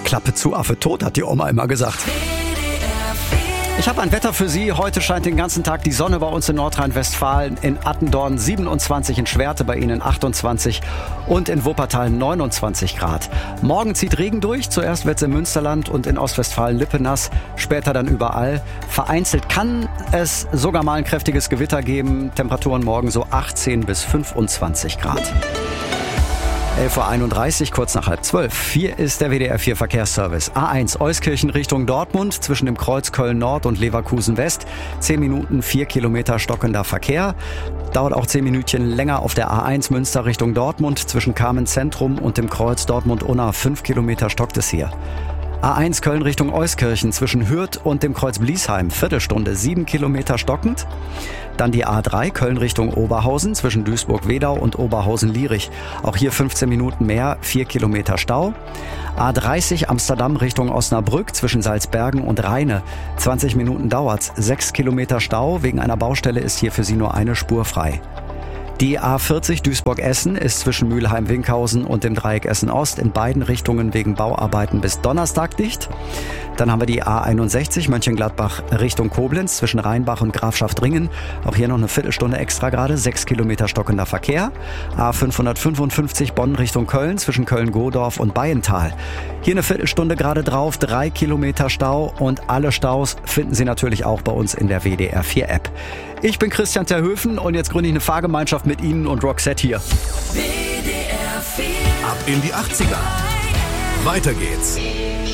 Klappe zu, Affe tot, hat die Oma immer gesagt. Ich habe ein Wetter für Sie. Heute scheint den ganzen Tag die Sonne bei uns in Nordrhein-Westfalen. In Attendorn 27, in Schwerte bei Ihnen 28 und in Wuppertal 29 Grad. Morgen zieht Regen durch. Zuerst wird es im Münsterland und in Ostwestfalen-Lippe nass, später dann überall. Vereinzelt kann es sogar mal ein kräftiges Gewitter geben. Temperaturen morgen so 18 bis 25 Grad. 11.31 Uhr, kurz nach 11:30. Hier ist der WDR 4 Verkehrsservice. A1 Euskirchen Richtung Dortmund zwischen dem Kreuz Köln Nord und Leverkusen West. 10 Minuten, 4 Kilometer stockender Verkehr. Dauert auch 10 Minütchen länger auf der A1 Münster Richtung Dortmund zwischen Kamen Zentrum und dem Kreuz Dortmund-Unna. 5 Kilometer stockt es hier. A1 Köln Richtung Euskirchen zwischen Hürth und dem Kreuz Bliesheim. Viertelstunde, 7 Kilometer stockend. Dann die A3 Köln Richtung Oberhausen zwischen Duisburg-Wedau und Oberhausen-Lierich. Auch hier 15 Minuten mehr, 4 Kilometer Stau. A30 Amsterdam Richtung Osnabrück zwischen Salzbergen und Rheine. 20 Minuten dauert's, 6 Kilometer Stau. Wegen einer Baustelle ist hier für Sie nur eine Spur frei. Die A40 Duisburg-Essen ist zwischen Mülheim-Winkhausen und dem Dreieck Essen-Ost in beiden Richtungen wegen Bauarbeiten bis Donnerstag dicht. Dann haben wir die A61 Mönchengladbach Richtung Koblenz zwischen Rheinbach und Grafschaftringen. Auch hier noch eine Viertelstunde extra gerade, 6 Kilometer stockender Verkehr. A555 Bonn Richtung Köln zwischen Köln-Godorf und Bayental. Hier eine Viertelstunde gerade drauf, 3 Kilometer Stau und alle Staus finden Sie natürlich auch bei uns in der WDR 4 App. Ich bin Christian Terhöfen und jetzt gründe ich eine Fahrgemeinschaft mit Ihnen und Roxette hier. WDR 4. Ab in die 80er. Weiter geht's.